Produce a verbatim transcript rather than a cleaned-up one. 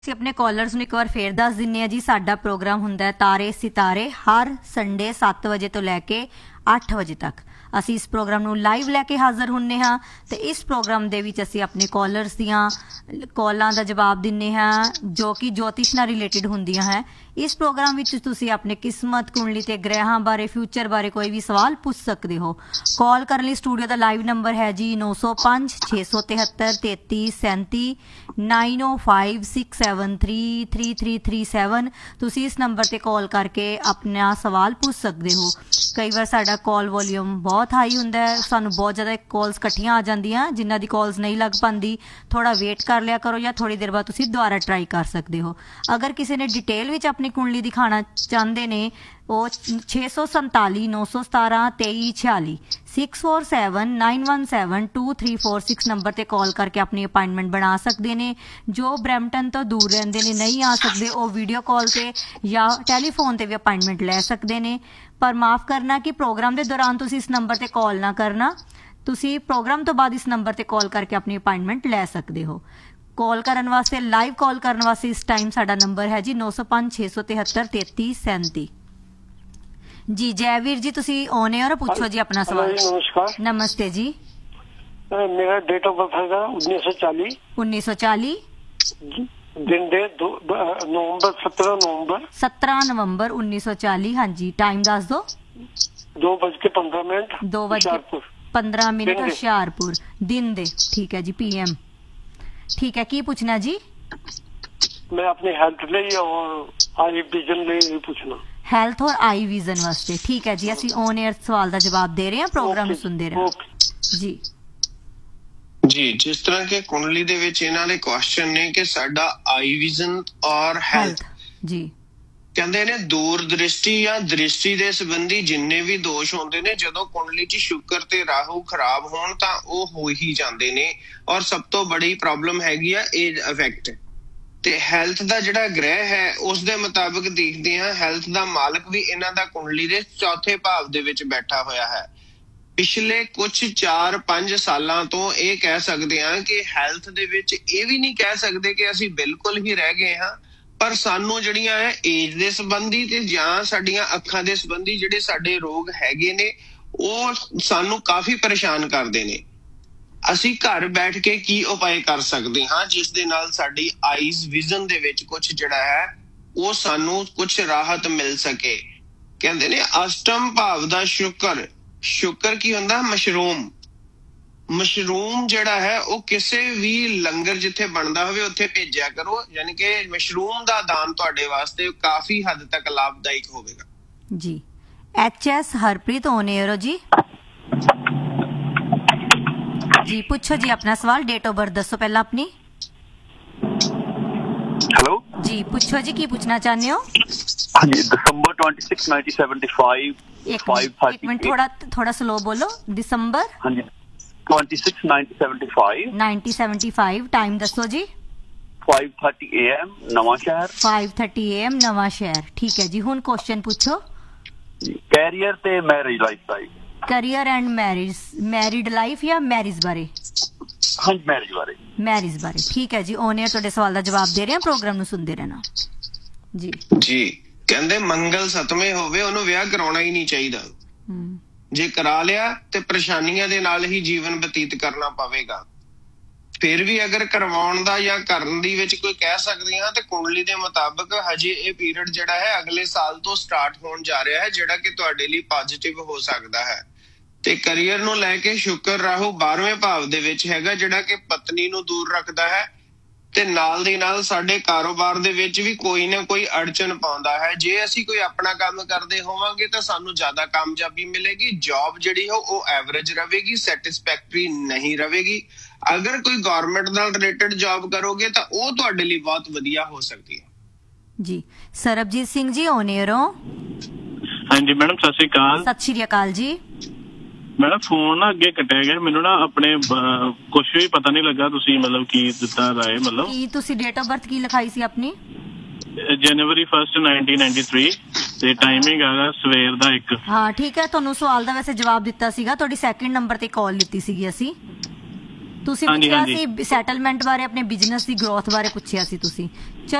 ਅਸੀਂ ਆਪਣੇ ਕਾਲਰਸ ਨੂੰ ਇੱਕ ਵਾਰ ਫੇਰ ਦੱਸ ਦਿੰਨੇ ਆ ਜੀ। ਸਾਡਾ ਪ੍ਰੋਗਰਾਮ ਹੁੰਦਾ ਹੈ ਤਾਰੇ ਸਿਤਾਰੇ, ਹਰ ਸੰਡੇ ਸੱਤ ਵਜੇ ਤੋਂ ਲੈ ਕੇ ਅੱਠ ਵਜੇ ਤੱਕ। ਅਸੀਂ ਇਸ ਪ੍ਰੋਗਰਾਮ ਨੂੰ ਲਾਈਵ ਲੈ ਕੇ ਹਾਜ਼ਰ ਹੁੰਨੇ ਹਾਂ ਤੇ ਇਸ ਪ੍ਰੋਗਰਾਮ ਦੇ ਵਿੱਚ ਅਸੀਂ ਆਪਣੇ ਕਾਲਰਸ ਦੀਆਂ ਕਾਲਾਂ ਦਾ ਜਵਾਬ ਦਿੰਨੇ ਹਾਂ ਜੋ ਕਿ ਜੋਤਿਸ਼ ਨਾਲ ਰਿਲੇਟਡ ਹੁੰਦੀਆਂ ਹੈ। ਇਸ ਪ੍ਰੋਗਰਾਮ ਵਿੱਚ ਤੁਸੀਂ ਆਪਣੇ ਕਿਸਮਤ ਕੁੰਡਲੀ ਤੇ ਗ੍ਰਹਿਾਂ ਬਾਰੇ, ਫਿਊਚਰ ਬਾਰੇ ਕੋਈ ਵੀ ਸਵਾਲ ਪੁੱਛ ਸਕਦੇ ਹੋ। ਕਾਲ ਕਰਨ ਲਈ ਸਟੂਡੀਓ ਦਾ ਲਾਈਵ ਨੰਬਰ ਹੈ ਜੀ ਨੌ ਸੌ ਪੰਜ ਛੇ ਸੌ ਤਿਹੱਤਰ ਤੇਤੀ ਸੈਂਤੀ ਨਾਈਨ ਓ five six seven three three three three seven. ਤੁਸੀਂ ਇਸ ਨੰਬਰ ਤੇ ਕਾਲ ਕਰਕੇ ਆਪਣਾ ਸਵਾਲ ਪੁੱਛ ਸਕਦੇ ਹੋ। ਕਈ ਵਾਰ ਸਾਡਾ ਕਾਲ ਵੋਲੀਅਮ ਬਹੁਤ ਹਾਈ ਹੁੰਦਾ ਹੈ, ਸਾਨੂੰ ਬਹੁਤ ਜ਼ਿਆਦਾ ਕਾਲਸ ਇਕੱਠੀਆਂ ਆ ਜਾਂਦੀਆਂ, ਜਿਨ੍ਹਾਂ ਦੀ ਕਾਲਸ ਨਹੀਂ ਲੱਗ ਪਾਉਂਦੀ। ਥੋੜਾ ਵੇਟ ਕਰ ਲਿਆ ਕਰੋ ਜਾਂ ਥੋੜੀ ਦੇਰ ਬਾਅਦ ਤੁਸੀਂ ਦੁਬਾਰਾ ਟਰਾਈ ਕਰ ਸਕਦੇ ਹੋ। ਅਗਰ ਕਿਸੇ ਨੇ ਡਿਟੇਲ ਵਿੱਚ ਆਪਣੀ ਕੁੰਡਲੀ ਦਿਖਾਉਣਾ ਚਾਹੁੰਦੇ ਨੇ ਉਹ ਛੇ ਸੌ ਸੰਤਾਲੀ ਨੌ ਸੌ ਸਤਾਰਾਂ ਤੇਈ ਛਿਆਲੀ six four seven nine one seven two three four six number ਤੇ ਕਾਲ ਕਰਕੇ ਆਪਣੀ ਅਪਾਇੰਟਮੈਂਟ ਬਣਾ ਸਕਦੇ ਨੇ। ਜੋ ਬਰੈਂਪਟਨ ਤੋਂ ਦੂਰ ਰਹਿੰਦੇ ਨੇ, ਨਹੀਂ ਆ ਸਕਦੇ, ਉਹ ਵੀਡੀਓ ਕਾਲ ਤੇ ਜਾਂ ਟੈਲੀਫੋਨ ਤੇ ਵੀ ਅਪਾਇੰਟਮੈਂਟ ਲੈ ਸਕਦੇ ਨੇ। ਪਰ ਮਾਫ ਕਰਨਾ ਕਿ ਪ੍ਰੋਗਰਾਮ ਦੇ ਦੌਰਾਨ ਤੁਸੀਂ ਇਸ ਨੰਬਰ ਤੇ ਕਾਲ ਨਾ ਕਰਨਾ, ਤੁਸੀਂ ਪ੍ਰੋਗਰਾਮ ਤੋਂ ਬਾਅਦ ਇਸ ਨੰਬਰ ਤੇ ਕਾਲ ਕਰਕੇ ਆਪਣੀ ਅਪਾਇੰਟਮੈਂਟ ਲੈ ਸਕਦੇ ਹੋ। ਕਾਲ ਕਰਨ ਵਾਸਤੇ, ਲਾਈਵ ਕਾਲ ਕਰਨ ਵਾਸਤੇ ਇਸ ਟਾਈਮ ਸਾਡਾ ਨੰਬਰ ਹੈ ਜੀ ਨੌ ਸੌ ਪੰਜ ਛੇ ਸੌ ਤਿਹੱਤਰ ਤੇਤੀ ਸੈਂਤੀ। ਜੀ ਜੈਵੀਰ ਜੀ, ਤੁਸੀਂ ਔਨ 에ਅਰ ਪੁੱਛੋ ਜੀ ਆਪਣਾ ਸਵਾਲ। ਨਮਸਕਾਰ। ਨਮਸਤੇ ਜੀ। ਮੇਰਾ ਡੇਟ ਆਫ ਬਰਥ ਹੈਗਾ ਉੱਨੀ ਸੌ ਚਾਲੀ ਉੱਨੀ ਸੌ ਚਾਲੀ ਦਿਨ ਦੇ ਨਵੰਬਰ ਸत्रह ਨਵੰਬਰ ਸत्रह ਨਵੰਬਰ ਉੱਨੀ ਸੌ ਚਾਲੀ। ਹਾਂਜੀ, ਟਾਈਮ ਦੱਸ ਦਿਓ। ਦੋ ਵੱਜ ਕੇ ਪੰਦਰਾਂ ਮਿੰਟ ਦੋ ਵੱਜ ਕੇ ਪੰਦਰਾਂ ਮਿੰਟ ਹੁਸ਼ਿਆਰਪੁਰ ਦਿਨ ਦੇ। ਠੀਕ ਹੈ ਜੀ, ਪੀ ਐਮ। ਠੀਕ ਹੈ, ਕੀ ਪੁੱਛਣਾ ਜੀ? ਮੈਂ ਆਪਣੀ ਹੈਲਥ ਲਈ ਔਰ ਆਈ ਵਿਜ਼ਨ ਲਈ ਪੁੱਛਣਾ। ਹੈਲਥ ਔਰ ਆਈ ਵਿਜ਼ਨ ਵਾਸਤੇ। ਠੀਕ ਹੈ ਜੀ, ਅਸੀਂ ਔਨ 에ਅਰ ਸਵਾਲ ਦਾ ਜਵਾਬ ਦੇ ਰਹੇ ਹਾਂ, ਪ੍ਰੋਗਰਾਮ ਨੂੰ ਸੁਣਦੇ ਰਹੋ ਜੀ। ਜੀ ਜਿਸ ਤਰ੍ਹਾਂ ਕਿ ਕੁੰਡਲੀ ਦੇ ਵਿੱਚ ਇਹਨਾਂ ਦੇ ਕੁਐਸਚਨ ਨੇ ਕਿ ਸਾਡਾ ਆਈ ਵਿਜ਼ਨ ਔਰ ਹੈਲਥ ਜੀ ਕਹਿੰਦੇ ਨੇ ਦੂਰ ਦ੍ਰਿਸ਼ਟੀ ਜਾਂ ਦ੍ਰਿਸ਼ਟੀ ਦੇ ਸੰਬੰਧੀ ਜਿੰਨੇ ਵੀ ਦੋਸ਼ ਹੁੰਦੇ ਨੇ, ਜਦੋਂ ਕੁੰਡਲੀ 'ਚ ਸ਼ੁਕਰ ਤੇ ਰਾਹੂ ਖਰਾਬ ਹੋਣ ਤਾਂ ਉਹ ਹੋ ਹੀ ਜਾਂਦੇ ਨੇ। ਔਰ ਸਭ ਤੋਂ ਬੜੀ ਪ੍ਰੋਬਲਮ ਹੈਗੀ ਆ ਏਜ ਇਫੈਕਟ। ਤੇ ਹੈਲਥ ਦਾ ਜਿਹੜਾ ਗ੍ਰਹਿ ਹੈ ਉਸ ਦੇ ਮੁਤਾਬਕ ਦੇਖਦੇ ਹਾਂ, ਹੈਲਥ ਦਾ ਮਾਲਕ ਵੀ ਇਹਨਾਂ ਦਾ ਕੁੰਡਲੀ ਦੇ ਚੌਥੇ ਭਾਵ ਦੇ ਵਿੱਚ ਬੈਠਾ ਹੋਇਆ ਹੈ। ਪਿਛਲੇ ਕੁਝ ਚਾਰ ਪੰਜ ਸਾਲਾਂ ਤੋਂ ਇਹ ਕਹਿ ਸਕਦੇ ਹਾਂ ਕਿ ਹੈਲਥ ਦੇ ਵਿੱਚ ਇਹ ਵੀ ਨਹੀਂ ਕਹਿ ਸਕਦੇ ਕਿ ਅਸੀਂ ਬਿਲਕੁਲ ਹੀ ਰਹਿ ਗਏ ਹਾਂ, ਪਰ ਸਾਨੂੰ ਜਿਹੜੀਆਂ ਹੈ ਏਜ ਦੇ ਸੰਬੰਧੀ ਤੇ ਜਾਂ ਸਾਡੀਆਂ ਅੱਖਾਂ ਦੇ ਸੰਬੰਧੀ ਜਿਹੜੇ ਸਾਡੇ ਰੋਗ ਹੈਗੇ ਨੇ ਉਹ ਸਾਨੂੰ ਕਾਫੀ ਪਰੇਸ਼ਾਨ ਕਰਦੇ ਨੇ। ਅਸੀਂ ਘਰ ਬੈਠ ਕੇ ਕੀ ਉਪਾਅ ਕਰ ਸਕਦੇ ਹਾਂ ਜਿਸ ਦੇ ਨਾਲ ਸਾਡੀ ਆਈਜ਼ ਵਿਜ਼ਨ ਦੇ ਵਿੱਚ ਕੁਝ ਜਿਹੜਾ ਹੈ ਉਹ ਸਾਨੂੰ ਕੁਝ ਰਾਹਤ ਮਿਲ ਸਕੇ। ਕਹਿੰਦੇ ਨੇ ਅਸ਼ਟਮ ਭਾਵ ਦਾ ਸ਼ੁਕਰ, ਸ਼ੁਕਰ ਕੀ ਹੁੰਦਾ? ਮਸ਼ਰੂਮ। ਮਸ਼ਰੂਮ ਜਿਹੜਾ ਹੈ ਉਹ ਕਿਸੇ ਵੀ ਲੰਗਰ ਜਿੱਥੇ ਬਣਦਾ ਹੋਵੇ ਉੱਥੇ ਭੇਜਿਆ ਕਰੋ, ਯਾਨੀ ਕਿ ਮਸ਼ਰੂਮ ਦਾ ਦਾਨ ਤੁਹਾਡੇ ਵਾਸਤੇ ਕਾਫੀ ਹੱਦ ਤੱਕ ਲਾਭਦਾਇਕ ਹੋਵੇਗਾ ਜੀ। H S Harpreet on air ਜੀ। ਜੀ ਪੁੱਛੋ ਜੀ ਆਪਣਾ ਸਵਾਲ। ਡੇਟ ਆਫ ਬਰਥ ਦੱਸੋ ਪਹਿਲਾਂ ਆਪਣੀ। ਹੈਲੋ ਜੀ ਪੁੱਛੋ ਜੀ, ਕੀ ਪੁੱਛਣਾ ਚਾਹੁੰਦੇ ਹੋ? ਹਾਂਜੀ, ਦਸੰਬਰ ਛੱਬੀ ਉੱਨੀ ਸੌ ਪਚੱਤਰ ਇੱਕ ਇੱਕ ਮਿੰਟ, ਥੋੜਾ ਥੋੜਾ ਸਲੋ ਬੋਲੋ। ਦਸੰਬਰ ਹਾਂਜੀ ਛੱਬੀ ਉੱਨੀ ਸੌ ਪਚੱਤਰ ਉੱਨੀ ਸੌ ਪਚੱਤਰ। ਟਾਈਮ ਦੱਸੋ ਜੀ। ਪੰਜ ਥਰਟੀ ਏ ਐਮ ਨਵਾਂ ਸ਼ਹਿਰ। ਪੰਜ ਥਰਟੀ ਏ ਐਮ ਨਵਾਂ ਸ਼ਹਿਰ। ਠੀਕ ਹੈ ਜੀ, ਹੁਣ ਕੁਐਸਚਨ ਪੁੱਛੋ। ਕੈਰੀਅਰ ਤੇ marriage life the. Career and marriage, married life ਜਾਂ ਮੈਰਿਜ ਬਾਰੇ? ਹਾਂਜੀ, ਮੈਰਿਜ ਬਾਰੇ। ਮੈਰਿਜ ਬਾਰੇ। ਠੀਕ ਹੈ ਜੀ, ਔਨ 에ਅਰ ਤੁਹਾਡੇ ਸਵਾਲ ਦਾ ਜਵਾਬ ਦੇ ਰਹੇ ਹਾਂ, ਪ੍ਰੋਗਰਾਮ ਨੂੰ ਸੁਣਦੇ ਰਹਿਣਾ ਜੀ। ਜੀ ਕਹਿੰਦੇ ਮੰਗਲ ਸਤਵੇਂ ਹੋਵੇ ਉਹਨੂੰ ਵਿਆਹ ਕਰਾਉਣਾ ਹੀ ਨਹੀਂ ਚਾਹੀਦਾ। ਜੇ ਕਰਾ ਲਿਆ ਤੇ ਪਰੇਸ਼ਾਨੀਆਂ ਦੇ ਨਾਲ ਹੀ ਜੀਵਨ ਬਤੀਤ ਕਰਨਾ ਪਵੇਗਾ। ਫਿਰ ਵੀ ਅਗਰ ਕਰਵਾਉਣ ਦਾ ਜਾਂ ਕਰਨ ਦੀ ਵਿੱਚ ਕੋਈ ਕਹਿ ਸਕਦੇ ਹਾਂ ਤੇ ਕੁੰਡਲੀ ਦੇ ਮੁਤਾਬਕ ਹਜੇ ਇਹ ਪੀਰੀਅਡ ਜਿਹੜਾ ਹੈ ਅਗਲੇ ਸਾਲ ਤੋਂ ਸਟਾਰਟ ਹੋਣ ਜਾ ਰਿਹਾ ਹੈ, ਜਿਹੜਾ ਕਿ ਤੁਹਾਡੇ ਲਈ ਪੋਜ਼ਿਟਿਵ ਹੋ ਸਕਦਾ ਹੈ। ਤੇ ਕਰੀਅਰ ਨੂੰ ਲੈ ਕੇ ਸ਼ੁਕਰ ਰਾਹੂ ਬਾਰਵੇਂ ਭਾਵ ਦੇ ਵਿੱਚ ਹੈਗਾ, ਜਿਹੜਾ ਕਿ ਪਤਨੀ ਨੂੰ ਦੂਰ ਰੱਖਦਾ ਹੈ ਤੇ ਨਾਲ ਦੀ ਨਾਲ ਸਾਡੇ ਕਾਰੋਬਾਰ ਦੇ ਵਿੱਚ ਵੀ ਕੋਈ ਨਾ ਕੋਈ ਅੜਚਨ ਪਾਉਂਦਾ ਹੈ। ਜੇ ਅਸੀਂ ਕੋਈ ਆਪਣਾ ਕੰਮ ਕਰਦੇ ਹੋਵਾਂਗੇ ਤਾਂ ਸਾਨੂੰ ਜ਼ਿਆਦਾ ਕਾਮਯਾਬੀ ਮਿਲੇਗੀ। ਜੌਬ ਜਿਹੜੀ ਹੋ ਉਹ ਐਵਰੇਜ ਰਹੇਗੀ, ਸੈਟਿਸਫੈਕਟਰੀ ਨਹੀਂ ਰਹੇਗੀ। ਅਗਰ ਕੋਈ ਗਵਰਨਮੈਂਟ ਨਾਲ ਰਿਲੇਟਡ ਜੌਬ ਕਰੋਗੇ ਤਾਂ ਉਹ ਤੁਹਾਡੇ ਲਈ ਬਹੁਤ ਵਧੀਆ ਹੋ ਸਕਦੀ ਹੈ ਜੀ। ਸਰਬਜੀਤ ਸਿੰਘ ਜੀ ਔਨ 에ਅਰ ਹੋ। ਹਾਂਜੀ ਮੈਡਮ, ਸਤਿ ਸ਼੍ਰੀ ਅਕਾਲ। ਸਤਿ ਸ਼੍ਰੀ ਅਕਾਲ ਜੀ। ਮੈਡਮ ਫੋਨ ਨਾ ਅੱਗੇ ਕੱਟਿਆ ਗਿਆ, ਮੈਨੂੰ ਨਾ ਆਪਣੇ ਕੁਛ ਵੀ ਪਤਾ ਨਹੀਂ ਲੱਗਾ ਤੁਸੀਂ ਮਤਲਬ ਕੀ ਦਿੱਤਾ ਰਾਏ। ਮਤਲਬ ਕੀ ਤੁਸੀਂ ਡੇਟ ਆਫ ਬਰਥ ਕੀ ਲਿਖਾਈ ਸੀ ਆਪਣੀ? ਜਨਵਰੀ ਫਸਟ ਨਾਈਨਟੀਨ ਨਾਈਨਟੀ ਥ੍ਰੀ ਤੇ ਟਾਈਮਿੰਗ ਹੈਗਾ ਸਵੇਰ ਦਾ ਇੱਕ। ਹਾਂ ਠੀਕ ਹੈ, ਤੁਹਾਨੂੰ ਸਵਾਲ ਦਾ ਵੈਸੇ ਜਵਾਬ ਦਿੱਤਾ ਸੀਗਾ, ਤੁਹਾਡੀ ਸੈਕਿੰਡ ਨੰਬਰ ਤੇ ਕਾਲ ਲਿੱਤੀ ਸੀਗੀ ਅਸੀਂ। ਤੁਸੀਂ ਪੁੱਛਿਆ ਸੀ ਸੈਟਲਮੈਂਟ ਬਾਰੇ, ਆਪਣੇ ਬਿਜ਼ਨਸ ਦੀ ਗਰੋਥ ਬਾਰੇ ਪੁੱਛਿਆ ਸੀ ਤੁਸੀਂ।